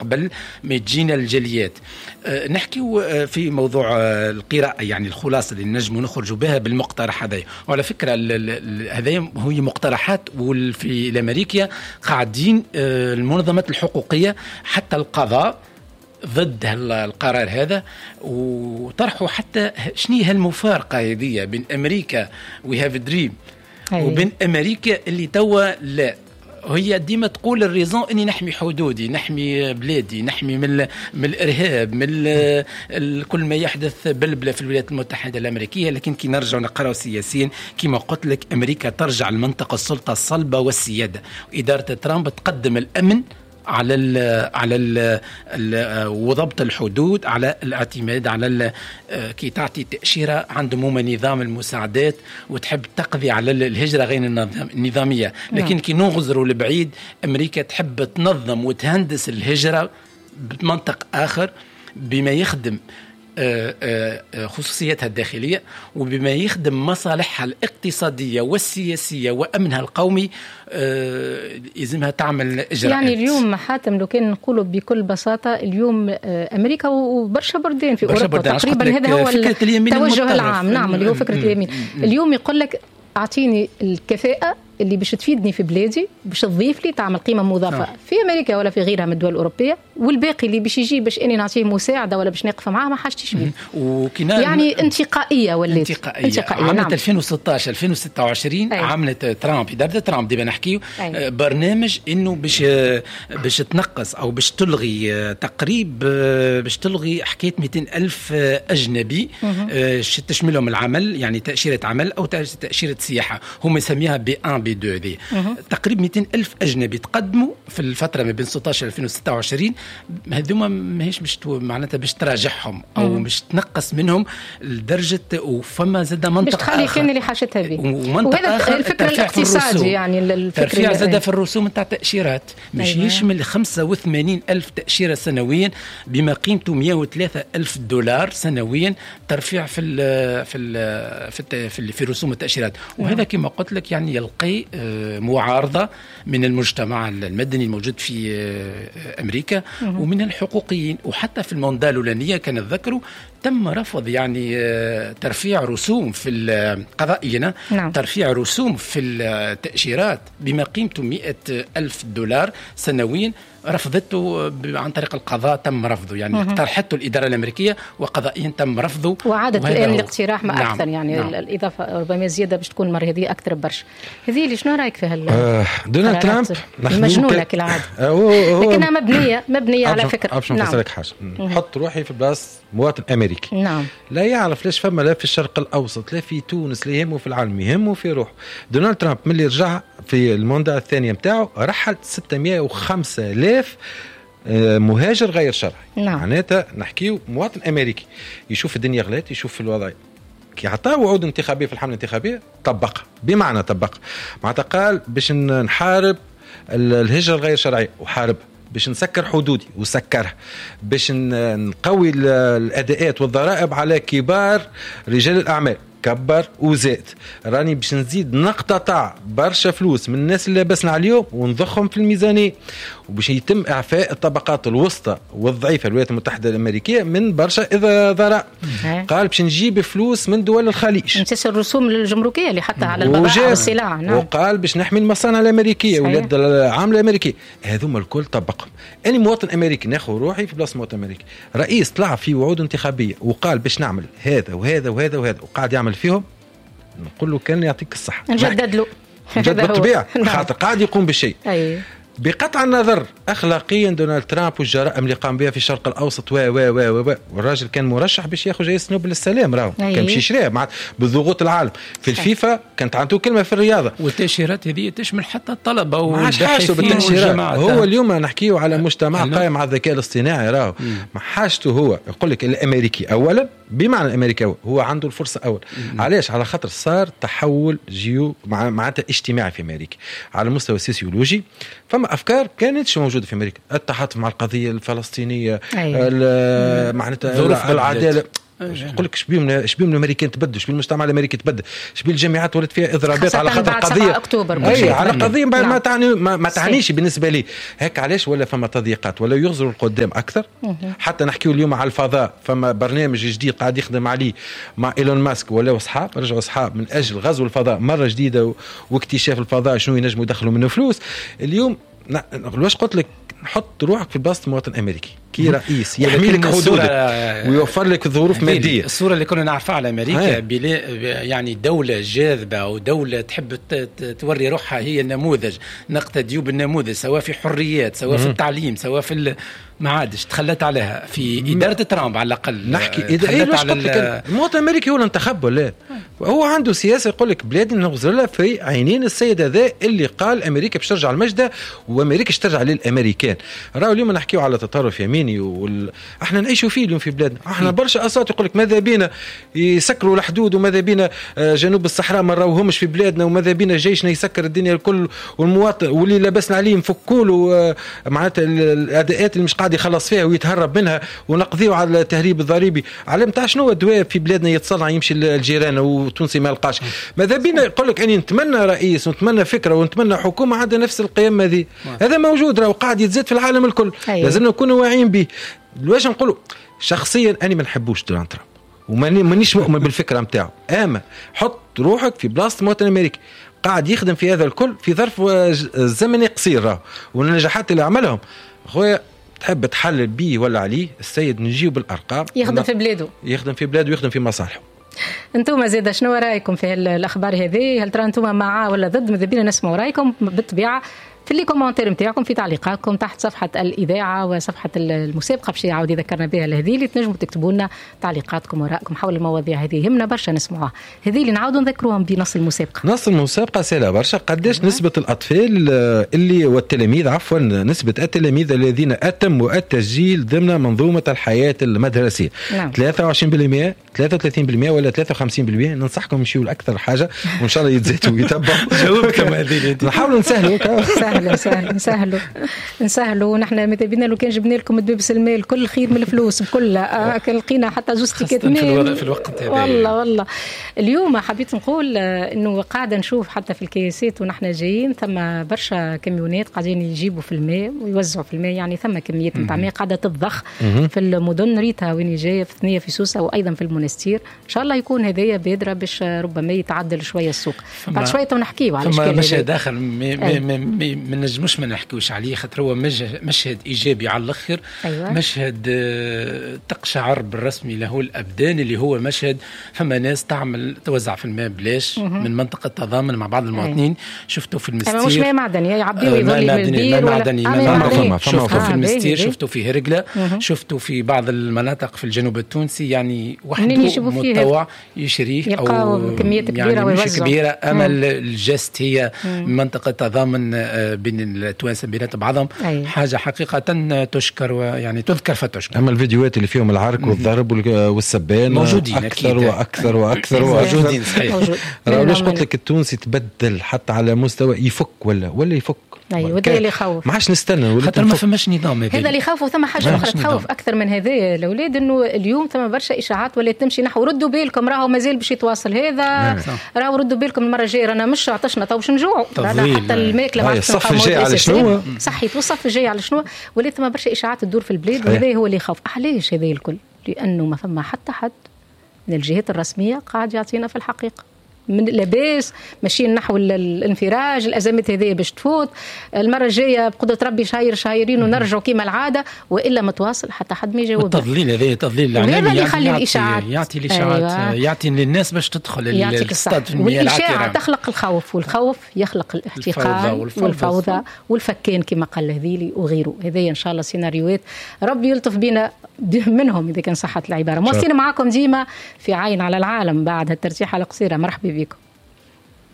قبل ما تجينا الجاليات. نحكي في موضوع القراءة، يعني الخلاصة اللي نجم نخرج بها بالمقترح هذا. وعلى فكرة هذا هي مقترحات، وفي أمريكا قاعدين المنظمات الحقوقية حتى القضاء ضد القرار هذا، وطرحوا حتى شنو هالمفارقة هذه بين أمريكا وي هاف دريم وبين أمريكا اللي توا لا. هي ديما تقول الريزون اني نحمي حدودي، نحمي بلادي، نحمي من الارهاب، من كل ما يحدث بلبله في الولايات المتحده الامريكيه. لكن كي نرجع نقراو سياسيين كما قلت لك، امريكا ترجع لمنطقه السلطه الصلبه والسياده، واداره ترامب تقدم الامن على وضبط الحدود، على الاعتماد على كي تعطي تأشيرة عندهم نظام المساعدات وتحب تقضي على الهجرة غير النظامية. لكن كي نغزروا لبعيد، أمريكا تحب تنظم وتهندس الهجرة بمنطق آخر بما يخدم خصوصيتها الداخلية وبما يخدم مصالحها الاقتصادية والسياسية وأمنها القومي. يلزمها تعمل إجراءات. يعني اليوم حاتم لو كان نقوله بكل بساطة، اليوم أمريكا وبرشا بلدان في أوروبا تقريبا هذا هو التوجه العام. نعم، اللي هو فكرة اليمين. اليوم يقول لك أعطيني الكفاءة اللي باش تفيدني في بلادي، باش تضيف لي تعمل قيمة مضافة في أمريكا ولا في غيرها من الدول الأوروبية، والباقي اللي باش يجي باش إني نعطيه مساعدة ولا باش نقف معاه ما حاجتش بيه. يعني انتقائية ولات. انتقائية. عملت 2016-2026 عملت ترامب، إدارة ترامب ديما نحكيه برنامج إنه باش تنقص أو باش تلغي تقريب، باش تلغي حكاية 200,000 أجنبي تشملهم العمل، يعني تأشيرة عمل أو تأشيرة سياحة، هم يسميها B1 B2 دي. تقريبا 200,000 أجنبي تقدموا في الفترة ما بين 16-2026. هذوما ماهيش معناتها باش تراجعهم أو باش تنقص منهم لدرجة، وفما زاد منطقة باش تخلي كان اللي حاجتها به. وهذا الفكرة الاقتصادي، يعني الفكرة ترفيع زاد في الرسوم نتاع التأشيرات مش يشمل 85,000 تأشيرة سنويا بما قيمته $103,000 سنويا ترفيع في رسوم التأشيرات. وهذا كما قلت لك يعني يلقي معارضة من المجتمع المدني الموجود في أمريكا ومن الحقوقيين. وحتى في الموندال الأولانية كان ذكروا تم رفض يعني ترفيع رسوم في القضائية، ترفيع رسوم في التأشيرات بما قيمته $100,000 سنويا، رفضته عن طريق القضاء، تم رفضه يعني طرحته الإدارة الأمريكية وقضائيا تم رفضه. وعادت الآن الاقتراح ما أكثر يعني الإضافة ربما زيادة باش تكون مرة هذه أكثر برشا. هذه اللي شنو رأيك فيها دونالد ترامب المجنونة كالعادة لكنها مبنية على فكرة. باش نفسرك حاجة، حط روحي في بلاص مواطن أمريكي لا يعرف ليش فما لا في الشرق الأوسط لا في تونس لا يهمه في العالم، يهمه في روحه. دونالد ترامب من اللي رجع في الموندال الثانية متاعه رحل 605,000 مهاجر غير شرعي. معناتها نحكيه مواطن أمريكي يشوف الدنيا غلات، يشوف في الوضع كي عطاه وعود انتخابية في الحملة الانتخابية طبقها، بمعنى طبقها معناتها قال باش نحارب الهجرة الغير شرعية وحارب، باش نسكر حدودي وسكرها، باش نقوي الأداءات والضرائب على كبار رجال الأعمال كبر وزاد، راني باش نزيد نقطع برشا فلوس من الناس اللي لابسنا عليهم ونضخهم في الميزانية، وباش يتم إعفاء الطبقات الوسطى والضعيفة الولايات المتحدة الأمريكية من برشا ضرائب. قال باش نجيب فلوس من دول الخليج، نمسس الرسوم الجمركية اللي حتى على البضائع والسلع. وقال باش نحمي المصانع الأمريكية واليد العاملة الأمريكية. هذوما الكل طبقهم. أنا مواطن أمريكي ناخذ روحي في بلاصة مواطن أمريكي، رئيس طلع في وعود انتخابية وقال باش نعمل هذا وهذا وهذا وهذا وقاعد يعمل فيهم، نقول له كان يعطيك الصحة، نجدد له بالطبيعة خاطر قاعد يقوم بشيء. بقطع النظر أخلاقيا دونالد ترامب والجرائم اللي قام بها في الشرق الأوسط والراجل كان مرشح باش ياخذ جائزة نوبل السلام، راهو كان مشي يشريها بضغوط العالم. في الفيفا كانت عنده كلمة في الرياضة، والتأشيرات هذه تشمل حتى الطلبة والباحثين والجماعات. هو اليوم نحكيه على مجتمع قائم على الذكاء الاصطناعي، راهو ما حاجته هو يقول لك الأمريكي أولا، بمعنى الأمريكي هو عنده الفرصة أول. علاش؟ على خاطر صار تحول معناتها اجتماعي في أمريكا على المستوى السيسيولوجي. فما أفكار كانتش موجودة في أمريكا، التعاطف مع القضية الفلسطينية، معناتها العدالة، يقول لك شبيهم الامريكان تبدوا، شبيه المجتمع الامريكي تبدل، شبيه الجامعات ولات فيها اضرابات على خاطر قضيه اي على قضيه ما تعنيش بالنسبه لي هيك. علاش ولا فما تضييقات ولا يغزروا القدام اكثر؟ حتى نحكيو اليوم على الفضاء، فما برنامج جديد قاعد يخدم عليه مع ايلون ماسك، ولا اصحاب رجعوا اصحاب من اجل غزو الفضاء مره جديده واكتشاف الفضاء شنو ينجموا يدخلوا منه فلوس. اليوم واش قلت لك نحط روحك في بلاصه المواطن الامريكي كي رئيس يحمي لك حدودك ويوفر لك ظروف ماديه. الصوره اللي كنا نعرفها على امريكا يعني دوله جاذبه او دوله تحب توري روحها هي النموذج، نقتديوا بالنموذج سواء في حريات سواء في التعليم سواء في ما عادش تخلت عليها في اداره ترامب على الاقل. نحكي اذا على المواطن الامريكي هو اللي انتخب ولا هو عنده سياسه يقول لك بلادي نغزر لها في عينين السيد هذا اللي قال امريكا باش ترجع لمجدها وامريكا باش ترجع للامريكان. راهو اليوم نحكيو على تطرف يميني احنا نعيشوا فيه اليوم في بلادنا. احنا برشا اصوات يقول لك ماذا بينا يسكروا الحدود وماذا بينا جنوب الصحراء ما راوهمش في بلادنا وماذا بينا جيشنا يسكر الدنيا الكل والمواطن واللي لبسنا عليه نفكوا له معناتها الاداءات اللي مش قاعد يخلص فيها ويتهرب منها ونقضيه على التهريب الضريبي. علم تاع شنو الدواء في بلادنا يتصنع يمشي للجيران وتونسي ما يلقاش. ماذا بينا يقول لك اني نتمنى رئيس ونتمنى فكره ونتمنى حكومه عندها نفس القيم هذه. هذا موجود راه قاعد يتزاد في العالم الكل. لازم نكونوا واعيين به. لواش نقولوا شخصيا أنا ما نحبوش دونالد ترامب ومانيش مؤمن بالفكرة متاعه، أما حط روحك في بلاصة المواطن الأمريكي قاعد يخدم في هذا الكل في ظرف زمني قصير والنجاحات اللي عملهم خويا تحب تحلل بيه ولا عليه السيد نجيب بالأرقام يخدم في بلاده ويخدم في مصالحه. انتم زيد شنو رايكم في الأخبار هذه؟ هل ترى انتم مع ولا ضد؟ ماذا بينا نسمعوا رايكم بالطبيعة في اللي كومنتير نتاعكم في تعليقاتكم تحت صفحة الإذاعة وصفحة المسابقة باش يعاود يذكرنا بها لهذه اللي تنجموا تكتبوا لنا تعليقاتكم ورأيكم حول المواضيع هذه يهمنا برشا نسمعوها. هذه اللي نعاودوا نذكروهم بنص المسابقة. نص المسابقة سهلة برشا. قداش نسبة الأطفال اللي والتلاميذ نسبة التلاميذ الذين أتموا التسجيل ضمن منظومة الحياة المدرسية؟ 23% 33% ولا 53%؟ ننصحكم يمشيوا لأكثر حاجة وإن شاء الله يتزيتوا ويتبعوا. جاوبكم هذه نحاولوا نسهلوا نسهلوا ونحن ماذا بينا لو كان جبنا لكم دبس المال كل خير من الفلوس بكلها كان لقينا حتى زوج تيكات في الوقت هذا. والله اليوم حبيت نقول انه قاعده نشوف حتى في الكياسات ونحن جايين ثم برشا كاميونات قاعدين يجيبوا في الماء ويوزعوا في الماء، يعني ثم كميات نتاع ماء قاعده تتضخ في المدن. ريتها وين جايه في ثنيه في سوسه وايضا في المنستير. ان شاء الله يكون هدايا بادره باش ربما يتعدل شويه السوق. بعد شويه نحكيوا على ثم مشهد اخر ما نجموش ما نحكيوش عليه خاطر هو مشهد ايجابي على الاخر. أيوة. مشهد تقشعر بالرسمي له الابدان اللي هو مشهد فما ناس توزع في الماء بلاش من منطقه تضامن مع بعض المواطنين. شفتوا في المستير مش ماء معدني يعبيوا يظل بالبير ولا شفتوا في المستير شفتوا في هرقله شفتوا في بعض المناطق في الجنوب التونسي يعني وحده متطوع يشريه او كميات كبيره يعني مش كبيره. اما الجست هي منطقه تضامن بين التوانسه بينات بعضهم. حاجه حقيقه تشكر ويعني تذكر فتشكر. اما الفيديوهات اللي فيهم العرك والضرب والسبان موجودين اكثر موجودين صحيح. ليش قلت لك التونسي تبدل حتى على مستوى يفك ولا يفك. ايوه وده اللي يخوف. ما عادش نستنى خاطر ما فماش نظام. هذا اللي يخوف. وثم حاجه اخرى تخوف اكثر من هذا الاولاد انه اليوم ثم برشا اشاعات ولا تمشي نحو ردوا بالكم راهو مازال باش يتواصل هذا راهو ردوا بالكم المره الجايه رانا مش عطشنا تو باش نجوعوا حتى الماكله ما الصف الجاي على شنو صحيت والصف الجاي على شنو. ولا ثم برشا اشاعات تدور في البلاد وهذا هو اللي يخوف. علاش هذا الكل؟ لانه ما فما حتى حد من الجهات الرسميه قاعد يعطينا في الحقيقه من لاباس ماشيين نحو الانفراج. الازمات هذه باش تفوت المره الجايه بقدره ربي شايرين ونرجعوا كما العاده والا متواصل حتى حد ما يجاوب. التضليل هذا تضليل الاعلام يخلي الاشاعات يعطي الاشاعات يعطي للناس باش تدخل الاقتصاد في المياه والاشاعه تخلق الخوف والخوف يخلق الاحتقان والفوضى والفكان كما قال هذيلي وغيره. هذه ان شاء الله سيناريوهات ربي يلطف بنا منهم اذا كان صحت العباره. موصلين معكم ديما في عين على العالم بعد هالترتيحه القصيره. مرحبا بكم.